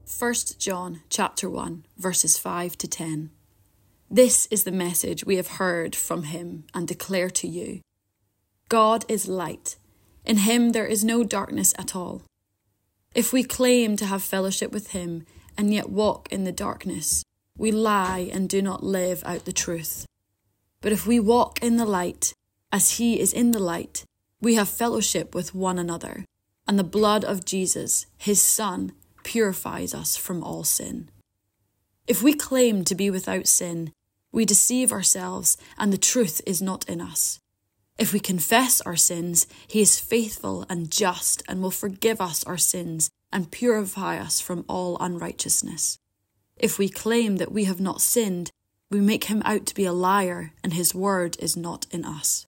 1 John chapter 1, verses 5 to 10. This is the message we have heard from him and declare to you. God is light. In him there is no darkness at all. If we claim to have fellowship with him and yet walk in the darkness, we lie and do not live out the truth. But if we walk in the light, as he is in the light, we have fellowship with one another, and the blood of Jesus, his Son, purifies us from all sin. If we claim to be without sin, we deceive ourselves and the truth is not in us. If we confess our sins, he is faithful and just and will forgive us our sins and purify us from all unrighteousness. If we claim that we have not sinned, we make him out to be a liar and his word is not in us.